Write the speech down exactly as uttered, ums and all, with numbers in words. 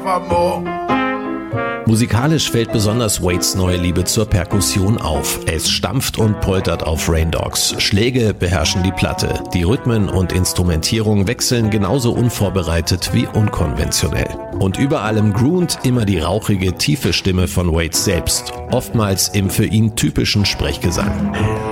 forevermore. Musikalisch fällt besonders Wades neue Liebe zur Perkussion auf. Es stampft und poltert auf Rain Dogs. Schläge beherrschen die Platte. Die Rhythmen und Instrumentierung wechseln genauso unvorbereitet wie unkonventionell. Und über allem groont immer die rauchige, tiefe Stimme von Wade selbst. Oftmals im für ihn typischen Sprechgesang.